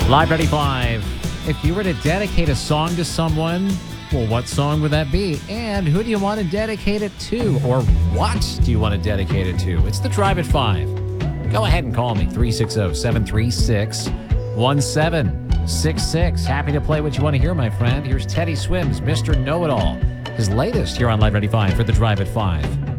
Live Ready 5. If you were to dedicate a song to someone, well, what song would that be? And who do you want to dedicate it to? Or what do you want to dedicate it to? It's the Drive at 5. Go ahead and call me, 360-736-1766. Happy to play what you want to hear, my friend. Here's Teddy Swims, Mr. Know-It-All. His latest here on Live Ready 5 for the Drive at 5.